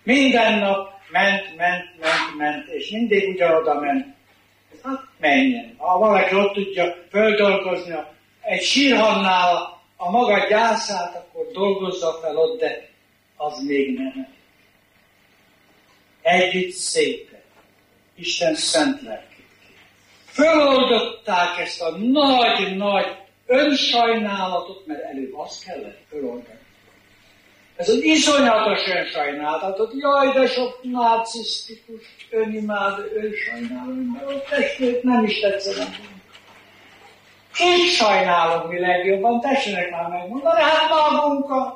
Minden nap ment, és mindig ugyanoda ment. Hát menjen. Ha valaki ott tudja földolgozni egy sírhannál a maga gyászát, akkor dolgozza fel ott, de az még nem. Együtt szépen. Isten szent lelkét. Föloldották ezt a nagy önsajnálatot, mert előbb azt kellett föloldani. Ez az iszonyatos önsajnálatot, jaj, de sok narcisztikus, önimádó, önsajnáló, mert a testvért nem is tetszenek. Kit sajnálom mi legjobban, tessenek már megmondani, hát magunkat.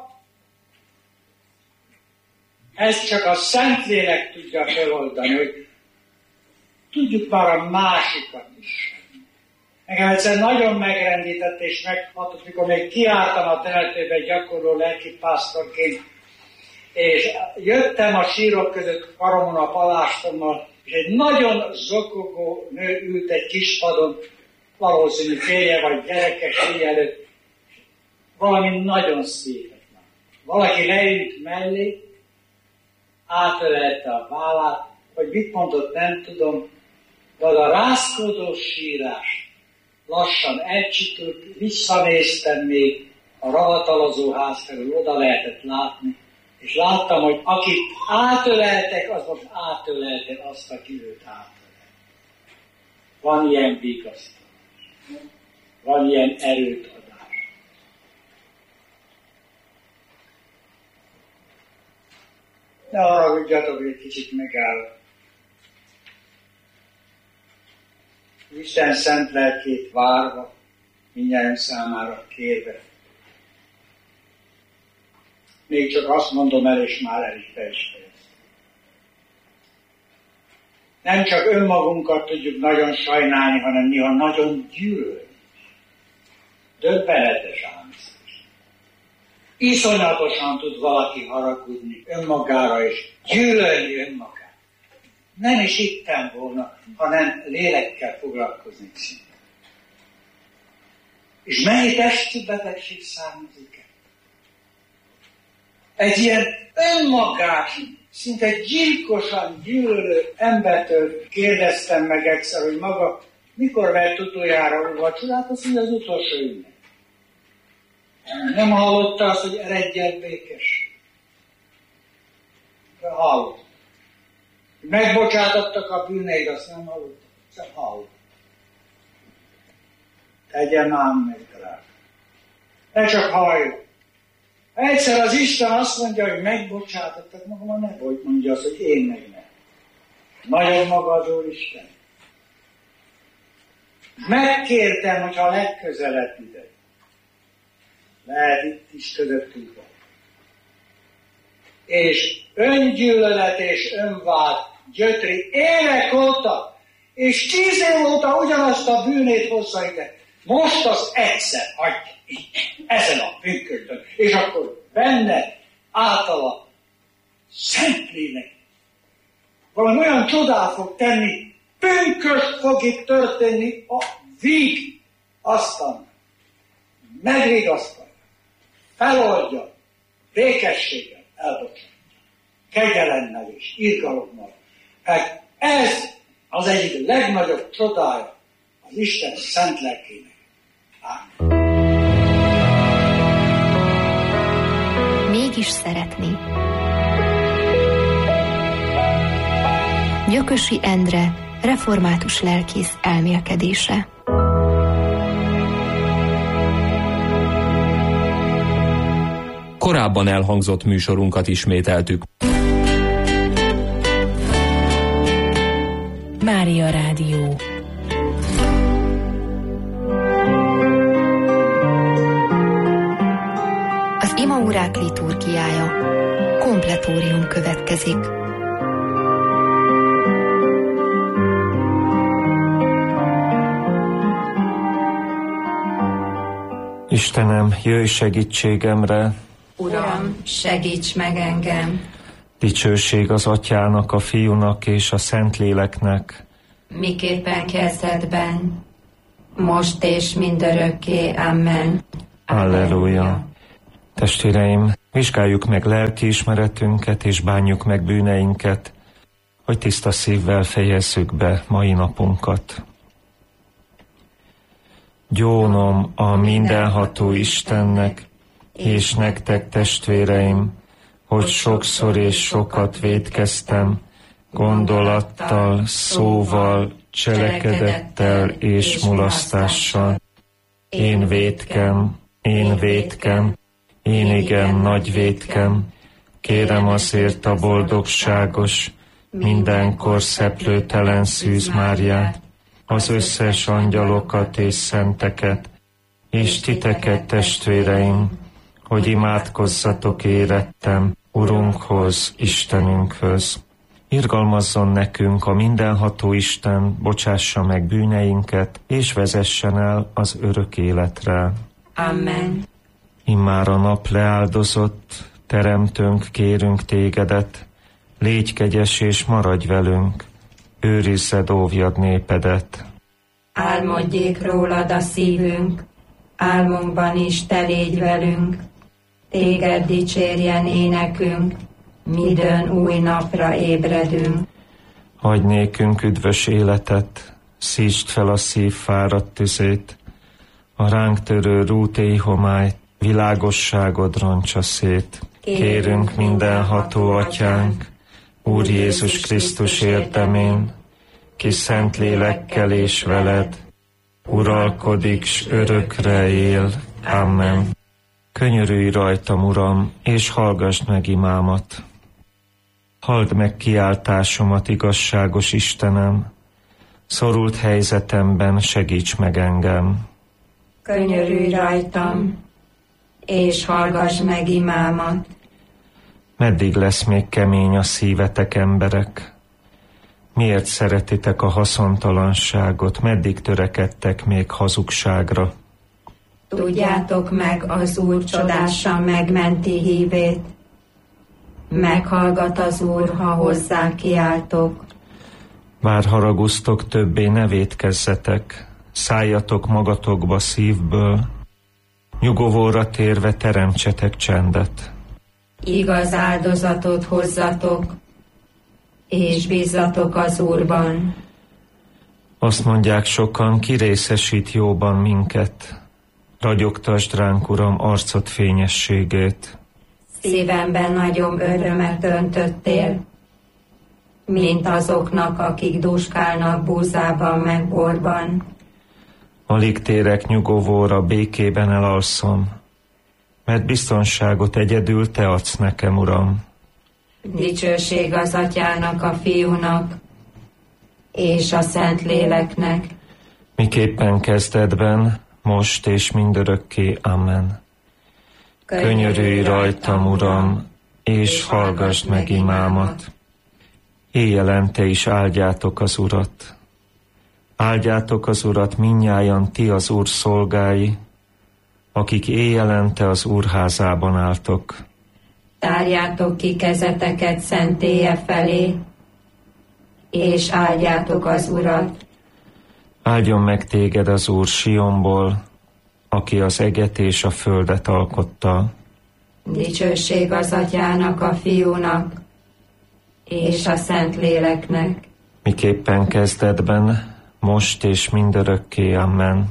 Ezt csak a Szentlélek tudja feloldani, hogy tudjuk már a másikat is. Engem egyszer nagyon megrendített és meghatott, mikor még kiálltam a temetőbe gyakorló lelkipásztorként, és jöttem a sírok között karomon a palástommal, és egy nagyon zokogó nő ült egy kispadon, valószínű férje vagy gyerekes előtt, valami nagyon szépet. Valaki leült mellé, átölelte a vállát, hogy mit mondott, nem tudom, de a rázkodó sírás lassan elcsitult, visszanéztem még a ravatalozó ház felül, oda lehetett látni, és láttam, hogy akit átöleltek, az most átölelte azt, aki őt átölelte. Van ilyen vigasztalás. Van ilyen erőt adás. Ne haragudjatok, hogy egy kicsit megáll. Isten szent lelkét várva, mindjárt számára kérve. Még csak azt mondom el, és már el is fejeztem. Nem csak önmagunkat tudjuk nagyon sajnálni, hanem néha nagyon gyűlölni. Döbbenetes ám. Iszonyatosan tud valaki haragudni önmagára, és gyűlölni önmagát. Nem is hittem volna, hanem lélekkel foglalkozni szinte. És mennyi testi betegség származik el? Egy ilyen önmagás, szinte gyilkosan gyűlölő embertől kérdeztem meg egyszer, hogy maga mikor vett utoljára úrvacsorát, azt mondja, az utolsó ünnep. Nem hallotta azt, hogy eredjen békés. De hallott. Megbocsátottak a bűneid, azt nem hallott. Csak hallott. Tegyen ám meg, drága. Ne csak halljon. Egyszer az Isten azt mondja, hogy megbocsátottak, magam ne vagy mondja azt, hogy én meg nem. Nagyon maga az Úristen. Megkértem, hogyha legközelebb ide. Lehet itt is közöttünk van. És öngyűlölet és önvád gyötri évek óta, és 10 év óta ugyanazt a bűnét hozza ide. Most az egyszer hagyja ezen a pünkösdön, és akkor benne általa Szentlélek valami olyan csodát fog tenni, pünkösd fog itt történni a víg, aztán megvigasztalja, feloldja, békességgel elbocsátja, kegyelemmel és irgalommal. Hát ez az egyik legnagyobb csodája az Isten szent lelkének. Ámen. Mégis szeretni. Gyökösi Endre, református lelkész elmélkedése. Korábban elhangzott műsorunkat ismételtük. Mária Rádió. Az imaórák liturgiája. Kompletórium következik. Istenem, jöjj segítségemre! Uram, segíts meg engem! Dicsőség az Atyának, a Fiúnak és a Szentléleknek. Miképpen kezdetben, most és mindörökké. Amen. Alleluja! Testvéreim, Vizsgáljuk meg lelkiismeretünket, és bánjuk meg bűneinket, hogy tiszta szívvel fejezzük be mai napunkat. Gyónom a mindenható Istennek, és nektek, testvéreim, hogy sokszor és sokat vétkeztem, gondolattal, szóval, cselekedettel és mulasztással. Én vétkem, én igen nagy vétkem, kérem azért a boldogságos, mindenkor szeplőtelen Szűz Máriát, az összes angyalokat és szenteket, és titeket, testvéreim, hogy imádkozzatok érettem Urunkhoz, Istenünkhöz. Irgalmazzon nekünk a mindenható Isten, bocsássa meg bűneinket, és vezessen el az örök életre. Amen. Immár a nap leáldozott, teremtőnk, kérünk tégedet, légy kegyes és maradj velünk, őrizzed, óvjad népedet. Álmodjék rólad a szívünk, álmunkban is te légy velünk, téged dicsérjen énekünk, midőn új napra ébredünk. Hagy nékünk üdvös életet, szítsd fel a szív fáradt tüzét, a ránk törő rútély homályt, világosságod roncsa szét. Kérünk mindenható Atyánk, Úr Jézus Krisztus érdemén, ki szent lélekkel és veled, uralkodik s örökre él. Amen. Könyörülj rajtam, Uram, és hallgassd meg imámat. Halld meg kiáltásomat, igazságos Istenem, szorult helyzetemben segíts meg engem. Könyörülj rajtam, és hallgass meg imámat. Meddig lesz még kemény a szívetek, emberek? Miért szeretitek a haszontalanságot? Meddig törekedtek még hazugságra? Tudjátok meg az Úr csodásan megmenti hívét. Meghallgat az Úr, ha hozzá kiáltok. Bár haragusztok, többé ne vétkezzetek, szálljatok magatokba szívből, nyugovóra térve teremtsetek csendet. Igaz áldozatot hozzatok, és bízzatok az Úrban. Azt mondják sokan, ki részesít jóban minket. Ragyogtasd ránk, Uram, arcod fényességét. Szívemben nagyobb örömet öntöttél, mint azoknak, akik dúskálnak búzában meg borban. Alig térek nyugovóra, békében elalszom, mert biztonságot egyedül te adsz nekem, Uram. Dicsőség az Atyának, a Fiúnak, és a Szentléleknek. Miképpen kezdetben, most és mindörökké. Amen. Könyörülj rajtam, Uram, és hallgassd meg imámat. Éjjelente is áldjátok az Urat. Áldjátok az Urat mindnyájan ti az Úr szolgái, akik éjjelente az Úrházában álltok. Tárjátok ki kezeteket szentélye felé, és áldjátok az Urat. Áldjon meg téged az Úr Sionból, aki az eget és a földet alkotta. Dicsőség az Atyának, a Fiúnak, és a Szentléleknek. Miképpen kezdetben, most és mindörökké. Amen.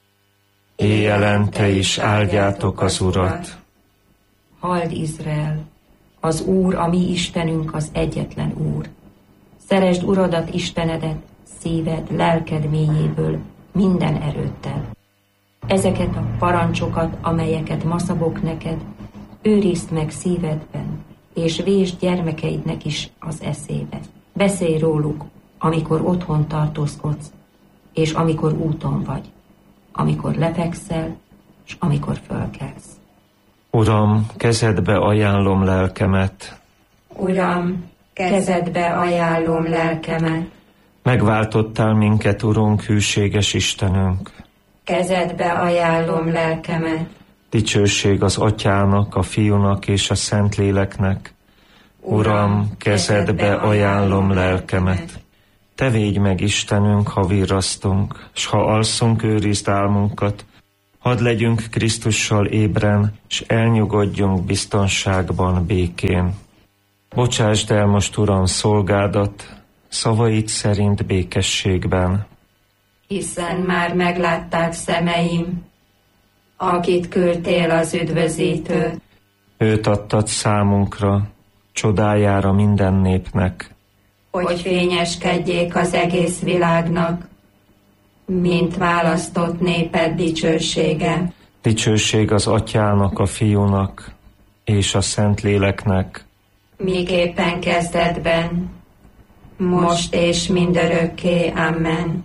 Éjjelente is áldjátok az Urat. Halld, Izrael! Az Úr, a mi Istenünk, az egyetlen Úr. Szeresd Uradat, Istenedet, szíved, lelked mélyéből, minden erőttel. Ezeket a parancsokat, amelyeket ma szabok neked, őrizd meg szívedben, és vésd gyermekeidnek is az eszébe. Beszélj róluk, amikor otthon tartózkodsz, és amikor úton vagy, amikor lefekszel, és amikor fölkelsz. Uram, kezedbe ajánlom lelkemet. Uram, kezedbe ajánlom lelkemet. Megváltottál minket, Urunk, hűséges Istenünk. Kezedbe ajánlom lelkemet. Dicsőség az Atyának, a Fiúnak és a Szentléleknek. Uram, kezedbe ajánlom lelkemet. Te védj meg, Istenünk, ha virrasztunk, s ha alszunk, őrizd álmunkat, Hadd legyünk Krisztussal ébren, s elnyugodjunk biztonságban, békén. Bocsásd el most, Uram, szolgádat, szavaid szerint békességben. Hiszen már meglátták szemeim, akit küldtél az üdvözítő. Őt adtad számunkra, csodájára minden népnek. Hogy fényeskedjék az egész világnak, mint választott néped dicsősége. Dicsőség az Atyának, a Fiúnak és a Szentléleknek. Miképpen kezdetben, most és mindörökké. Amen.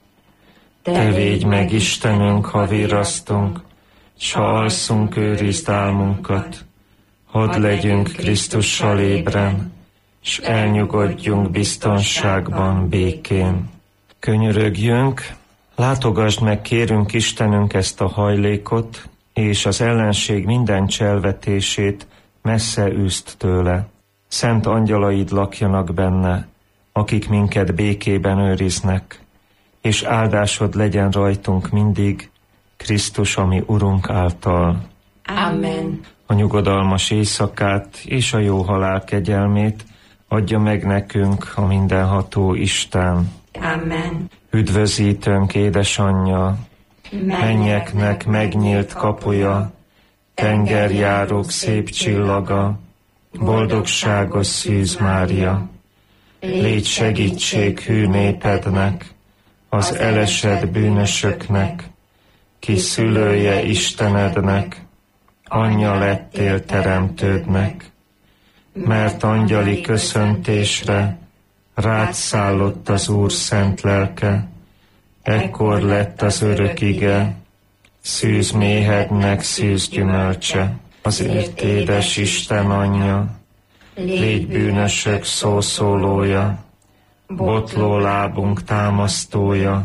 Te védj meg, Istenünk, ha virrasztunk, s ha alszunk, őrizd álmunkat. Hadd legyünk Krisztussal ébren, s elnyugodjunk biztonságban, békén. Könyörögjünk, látogasd meg, kérünk, Istenünk, ezt a hajlékot, és az ellenség minden cselvetését messze űzd tőle. Szent angyalaid lakjanak benne, akik minket békében őriznek, és áldásod legyen rajtunk mindig, Krisztus, ami Urunk által. Amen. A nyugodalmas éjszakát és a jó halál kegyelmét adja meg nekünk a mindenható Isten. Amen. Üdvözítőnk, édesanyja, mennyeknek megnyílt kapuja, tengerjárók szép csillaga, boldogságos Szűz Mária. Légy segítség hű népednek, az elesett bűnösöknek, ki szülője Istenednek, anyja lettél teremtődnek, mert angyali köszöntésre rád szállott az Úr szent lelke, ekkor lett az örök ige, szűz méhednek szűz gyümölcse. Azért édes Isten anyja, légy bűnösök szószólója, botló lábunk támasztója,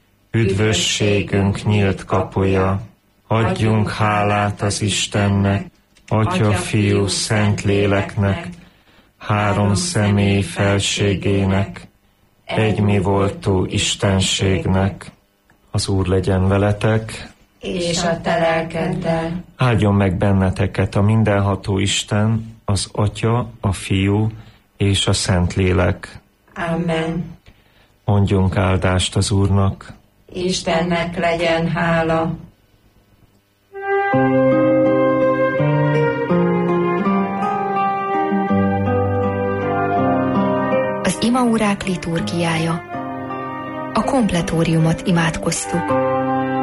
üdvösségünk nyílt kapuja. Adjunk hálát az Istennek, Atya, Fiú, Szent Léleknek, három személy felségének, egy mi voltó Istenségnek. Az Úr legyen veletek, és a te lelkeddel. Áldjon meg benneteket a mindenható Isten, az Atya, a Fiú és a Szentlélek. Amen. Mondjunk áldást az Úrnak. Istennek legyen hála. Az imaórák liturgiája. A kompletóriumot imádkoztuk.